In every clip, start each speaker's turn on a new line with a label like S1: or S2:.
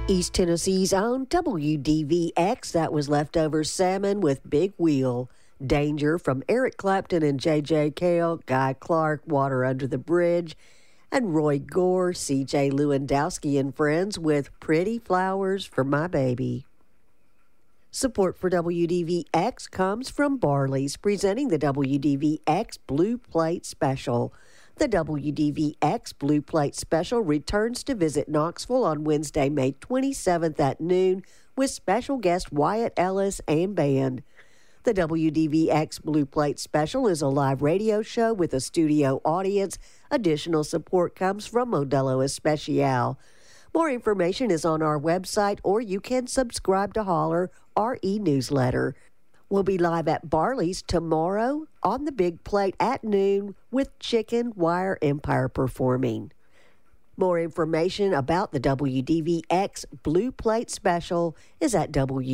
S1: East Tennessee's own WDVX, that was Leftover Salmon with Big Wheel. Danger from Eric Clapton and J.J. Cale, Guy Clark, Water Under the Bridge, and Roy Gore, C.J. Lewandowski and Friends with Pretty Flowers for My Baby. Support for WDVX comes from Barley's, presenting the WDVX Blue Plate Special. The WDVX Blue Plate Special returns to visit Knoxville on Wednesday, May 27th at noon with special guest Wyatt Ellis and band. The WDVX Blue Plate Special is a live radio show with a studio audience. Additional support comes from Modelo Especial. More information is on our website, or you can subscribe to Holler, our e-newsletter. We'll be live at Barley's tomorrow on the Big Plate at noon with Chicken Wire Empire performing. More information about the WDVX Blue Plate Special is at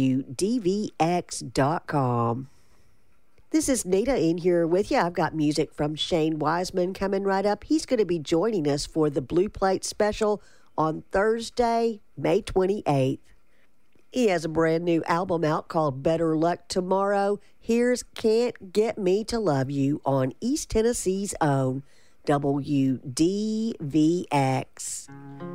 S1: WDVX.com. This is Nita in here with you. I've got music from Shane Wiseman coming right up. He's going to be joining us for the Blue Plate Special on Thursday, May 28th. He has a brand new album out called Better Luck Tomorrow. Here's Can't Get Me to Love You on East Tennessee's own WDVX.